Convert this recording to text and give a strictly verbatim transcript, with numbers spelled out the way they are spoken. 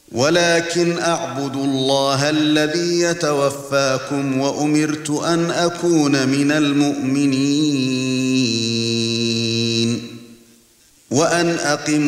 ولكن اعبد الله الذي يتوفاكم وأمرت أن أكون من المؤمنين وأن أقم